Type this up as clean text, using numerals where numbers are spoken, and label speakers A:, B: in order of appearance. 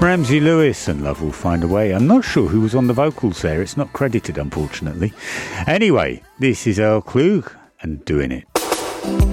A: Ramsey Lewis and Love Will Find a Way. I'm not sure who was on the vocals there. It's not credited, unfortunately. Anyway, this is Earl Klugh and Doing It.